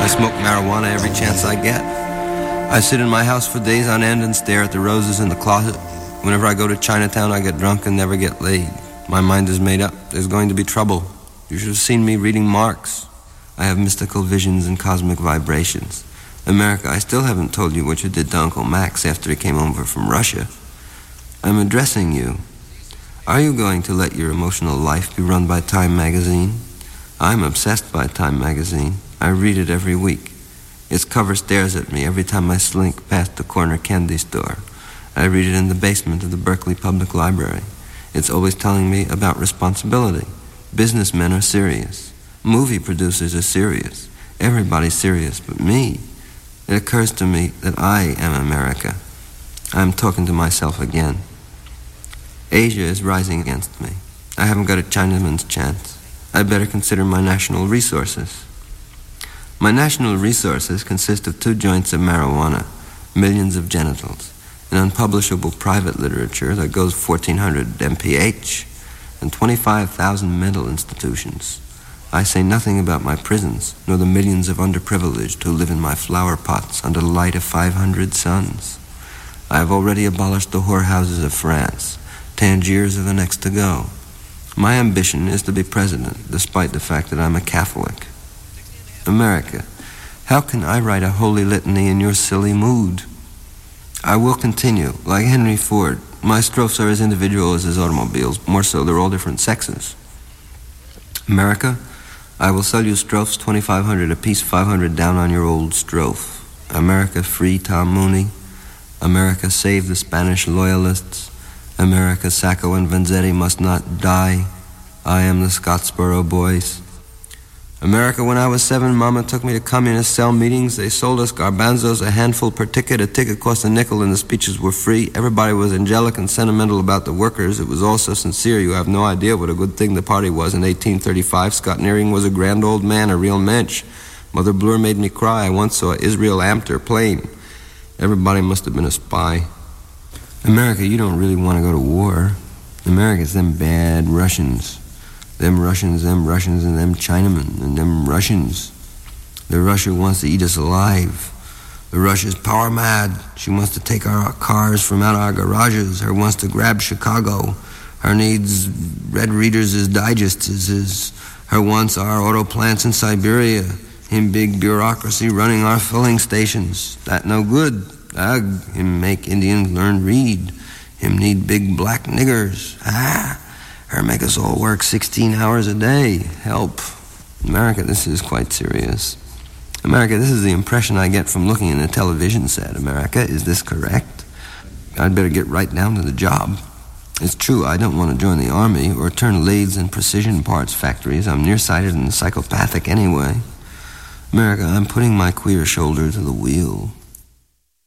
I smoke marijuana every chance I get. I sit in my house for days on end and stare at the roses in the closet. Whenever I go to Chinatown, I get drunk and never get laid. My mind is made up. There's going to be trouble. You should have seen me reading Marx. I have mystical visions and cosmic vibrations. America, I still haven't told you what you did to Uncle Max after he came over from Russia. I'm addressing you. Are you going to let your emotional life be run by Time magazine? I'm obsessed by Time magazine. I read it every week. Its cover stares at me every time I slink past the corner candy store. I read it in the basement of the Berkeley Public Library. It's always telling me about responsibility. Businessmen are serious. Movie producers are serious. Everybody's serious but me. It occurs to me that I am America. I'm talking to myself again. Asia is rising against me. I haven't got a Chinaman's chance. I'd better consider my national resources. My national resources consist of 2 joints of marijuana, millions of genitals, an unpublishable private literature that goes 1,400 mph, and 25,000 mental institutions. I say nothing about my prisons, nor the millions of underprivileged who live in my flower pots under the light of 500 suns. I have already abolished the whorehouses of France. Tangiers are the next to go. My ambition is to be president, despite the fact that I'm a Catholic. America, how can I write a holy litany in your silly mood? I will continue, like Henry Ford. My strophes are as individual as his automobiles. More so, they're all different sexes. America, I will sell you strophes 2,500 apiece, 500 down on your old strophe. America, free Tom Mooney. America, save the Spanish loyalists. America, Sacco and Vanzetti must not die. I am the Scottsboro Boys. America, when I was 7, Mama took me to communist cell meetings. They sold us garbanzos, a handful per ticket. A ticket cost a nickel and the speeches were free. Everybody was angelic and sentimental about the workers. It was all so sincere you have no idea what a good thing the party was. In 1835, Scott Nearing was a grand old man, a real mensch. Mother Bloor made me cry. I once saw Israel Amter plane. Everybody must have been a spy. America, you don't really want to go to war. America's them bad Russians. Them Russians, and them Chinamen, and them Russians. The Russia wants to eat us alive. The Russia's power mad. She wants to take our cars from out our garages. Her wants to grab Chicago. Her needs Red Readers as digests. Her wants our auto plants in Siberia. Him big bureaucracy running our filling stations. That no good. Ugh, him make Indians learn read. Him need big black niggers. Her make us all work 16 hours a day. Help. America, this is quite serious. America, this is the impression I get from looking in a television set. America, is this correct? I'd better get right down to the job. It's true, I don't want to join the army or turn lathes and precision parts factories. I'm nearsighted and psychopathic anyway. America, I'm putting my queer shoulder to the wheel.